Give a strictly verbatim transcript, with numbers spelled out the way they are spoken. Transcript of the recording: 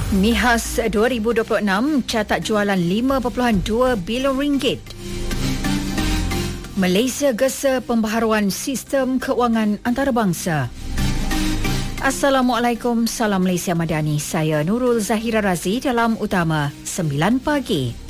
Mihas dua ribu dua puluh enam catat jualan lima perpuluhan dua bilion ringgit. Malaysia gesa pembaharuan sistem keuangan antarabangsa. Assalamualaikum, salam Malaysia Madani. Saya Nurul Zahira Razi dalam Utama sembilan pagi.